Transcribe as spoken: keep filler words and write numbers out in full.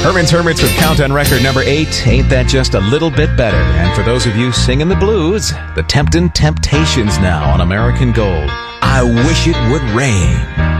Herman's Hermits with Countdown record number eight, Ain't That Just a Little Bit Better? And for those of you singing the blues, the Temptin' Temptations now on American Gold. I Wish It Would Rain.